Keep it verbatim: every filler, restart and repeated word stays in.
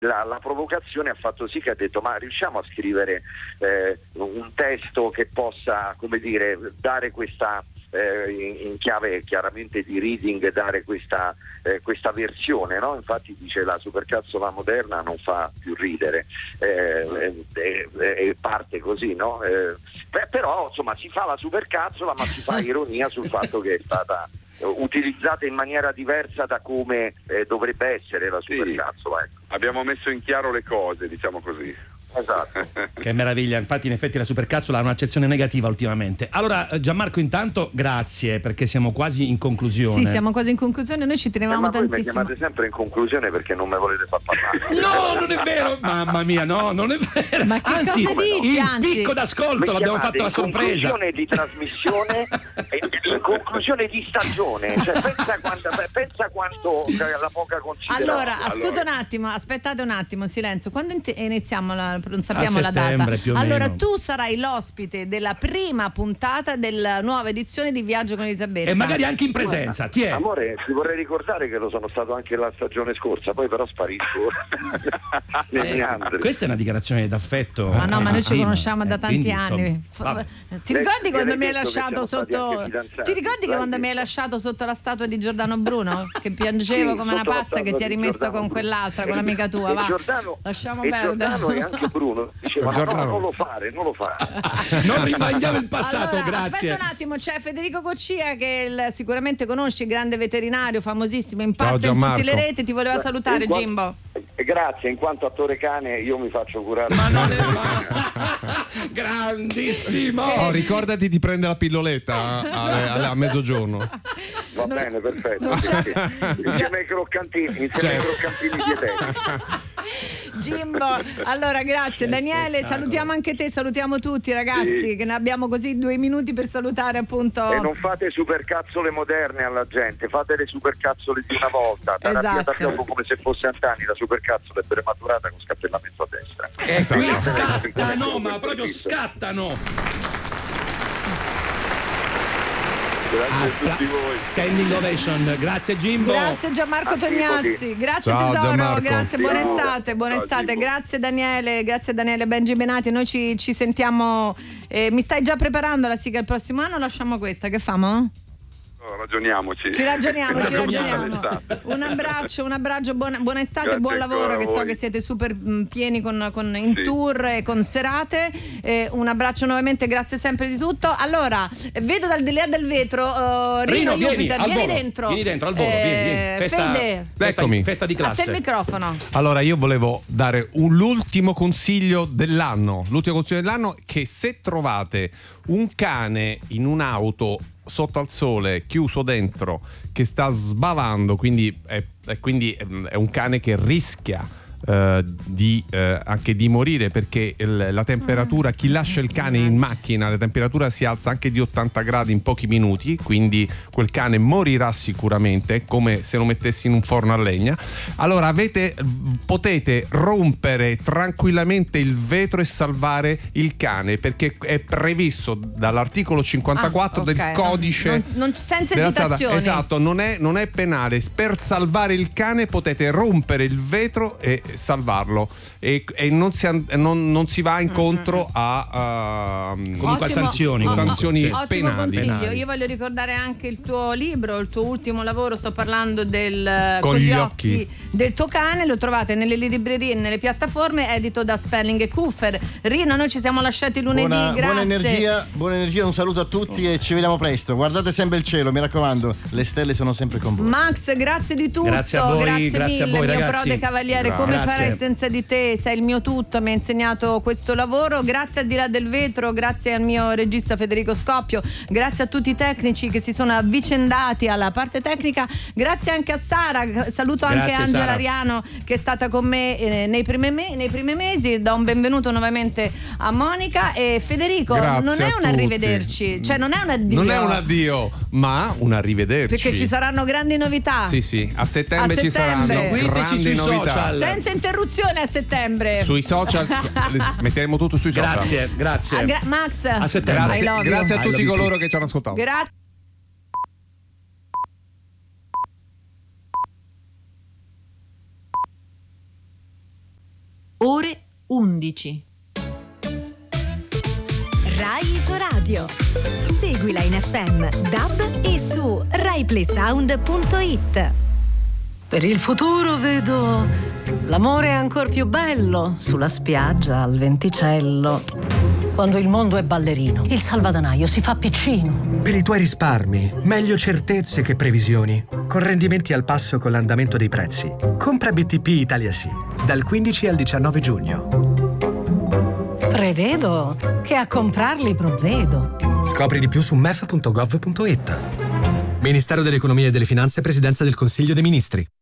La, la provocazione ha fatto sì che ha detto: ma riusciamo a scrivere eh, un testo che possa, come dire, dare questa eh, in, in chiave chiaramente di reading, dare questa, eh, questa versione, no? Infatti dice: la supercazzola moderna non fa più ridere, eh, eh, eh, parte così, no? Eh, beh, però insomma si fa la supercazzola, ma si fa ironia sul fatto che è stata utilizzata in maniera diversa da come eh, dovrebbe essere la supercazzola, ecco. Abbiamo messo in chiaro le cose, diciamo così. Esatto. Che meraviglia, infatti in effetti la supercazzola ha un'accezione negativa ultimamente. Allora Gianmarco, intanto grazie, perché siamo quasi in conclusione. Sì, siamo quasi in conclusione, noi ci tenevamo eh, ma tantissimo. voi mi chiamate sempre in conclusione perché non me volete far parlare. No, non è vero, mamma mia, no, non è vero. Ma che anzi, cosa dici, il anzi? picco d'ascolto Mi l'abbiamo chiamate fatto la in sorpresa. conclusione di trasmissione e in conclusione di stagione, cioè pensa quanto, pensa quanto la poca considerazione. Allora, allora, scusa un attimo, aspettate un attimo, silenzio. Quando int- iniziamo la, non sappiamo A la data. più o Allora meno. tu sarai l'ospite della prima puntata della nuova edizione di Viaggio con Elisabetta. E magari anche in presenza, ti è. amore, ti vorrei ricordare che lo sono stato anche la stagione scorsa, poi però sparisco nei Eh, meandri. questa è una dichiarazione d'affetto. Ma no, ma noi ci intima. conosciamo da Eh, tanti quindi, anni. insomma, vabbè. Ti ricordi Lei- quando lei mi hai detto che lasciato siamo stati sotto anche fidanzati, Ti ricordi che l'hai quando mi hai detto. lasciato sotto la statua di Giordano Bruno? Che piangevo Sì, come una sotto la pazza che statua ti hai di rimesso Giordano con Bruno. quell'altra, con E- l'amica tua, e va. Giordano, Lasciamo e perdere. Giordano e anche Bruno dicevano: no, Giordano. non lo fare, non lo fare. Non rimandiamo il passato, Allora, grazie. aspetta un attimo, c'è Federico Coccia che il- sicuramente conosci, grande veterinario, famosissimo, impazza in Gianmarco. tutte le reti, ti voleva salutare, In qua- Jimbo. eh, Grazie, in quanto attore cane io mi faccio curare. Ma non è ma... grandissimo. Oh, ricordati di prendere la pilloletta a, a- a mezzogiorno. Va bene, perfetto. non c'è- Insieme ai croccantini, insieme ai croccantini dietetici. Jimbo, allora grazie Daniele, salutiamo anche te, salutiamo tutti ragazzi, Sì. che ne abbiamo così due minuti per salutare appunto. E non fate supercazzole moderne alla gente, fate le supercazzole di una volta. Terapia Esatto. da fuoco come se fosse antani, la supercazzola è prematurata con scappellamento a destra. E qui Esatto. scattano, ma proprio scattano. Grazie a tutti voi. Standing ovation, grazie Jimbo. Grazie Gianmarco Antipodi. Tognazzi, grazie Ciao, tesoro, Gianmarco. grazie, buona Ciao. estate, buona Ciao, estate, Jimbo. grazie Daniele, grazie Daniele Benji Benati, noi ci, ci sentiamo, eh, mi stai già preparando la sigla il prossimo anno, lasciamo questa, che famo? No, ragioniamoci. Ci ragioniamo, ci Ragioniamo. ragioniamo. Un abbraccio, un abbraccio, buona, buona estate, Grazie buon lavoro, ancora a che so voi. che siete super mh, pieni con, con in Sì. tour e con serate. Eh, un abbraccio nuovamente, grazie sempre di tutto. Allora, eh, vedo dal di là del vetro, uh, Rino, Rino, vieni, Jupiter, al vieni volo. dentro. Vieni dentro, al volo, Eh, vieni, vieni. Festa, Fede, festa, Eccomi. festa di a te classe. il microfono. Allora, io volevo dare un, l'ultimo consiglio dell'anno. L'ultimo consiglio dell'anno: che se trovate un cane in un'auto sotto al sole, chiuso dentro, che sta sbavando, quindi è, è- quindi è un cane che rischia eh, di eh, anche di morire, perché il- la temperatura, chi lascia il cane in macchina, la temperatura si alza anche di ottanta gradi in pochi minuti, quindi quel cane morirà sicuramente, è come se lo mettessi in un forno a legna. Allora avete potete rompere tranquillamente il vetro e salvare il cane, perché è previsto dall'articolo cinquantaquattro Ah, ok, del codice non- non- senza della strada. esitazioni. Esatto, non è, non è penale. Per salvare il cane potete rompere il vetro e salvarlo, e, e non, si, an- non, non si va incontro a, a Comunque a sanzioni, o- sanzioni ottimo penali. consiglio. Penali. Io voglio ricordare anche il tuo libro, il tuo ultimo lavoro, sto parlando del Con gli occhi. del tuo cane, lo trovate nelle librerie e nelle piattaforme, edito da Spelling e Kuffer. Rino, noi ci siamo lasciati lunedì, Buona, grazie. buona energia, buona energia, un saluto a tutti e ci vediamo presto. Guardate sempre il cielo, mi raccomando, le stelle sono sempre con voi. Max, grazie di tutto, Grazie a voi, grazie a mille, voi, mio ragazzi. prode cavaliere, Grazie. come farei senza di te? Sei il mio tutto, mi hai insegnato questo lavoro. Grazie al di là del vetro, grazie al mio regista Federico Scoppio, grazie a tutti i tecnici che si sono avvicendati alla parte tecnica, grazie anche a Sara, saluto anche Grazie, Angela Sara. Ariano che è stata con me eh, nei, primi me- nei primi mesi. Do un benvenuto nuovamente a Monica e Federico. Grazie non è a un tutti. arrivederci, cioè non è un addio, Non è un addio, ma un arrivederci. perché ci saranno grandi novità. Sì, sì, a settembre, A ci settembre. saranno Seguiteci grandi sui novità. social. Senza interruzione a settembre. Sui social metteremo tutto sui social. Grazie, grazie. Ah, gra- Max, A settembre. I love Grazie, you. grazie a I tutti love you coloro too. che ci hanno ascoltato. Grazie. ore undici. Rai Isoradio. Seguila in F M, D A B e su rai play sound punto it. Per il futuro vedo l'amore ancor più bello sulla spiaggia al venticello. Quando il mondo è ballerino, il salvadanaio si fa piccino. Per i tuoi risparmi, meglio certezze che previsioni. Con rendimenti al passo con l'andamento dei prezzi. Compra B T P Italia Sì, dal quindici al diciannove giugno. Prevedo che a comprarli provvedo. Scopri di più su m e f punto gov punto it. Ministero dell'Economia e delle Finanze, Presidenza del Consiglio dei Ministri.